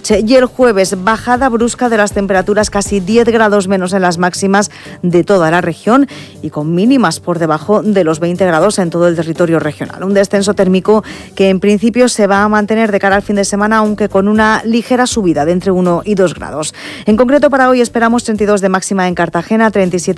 noche. Y el jueves, bajada brusca de las temperaturas, casi 10 grados menos en las máximas de toda la región y con mínimas por debajo de los 20 grados en todo el territorio regional. Un descenso térmico que en principio se va a mantener de cara al fin de semana, aunque con una ligera subida de entre 1 y 2 grados. En concreto, para hoy esperamos 32 de máxima en Cartagena, 37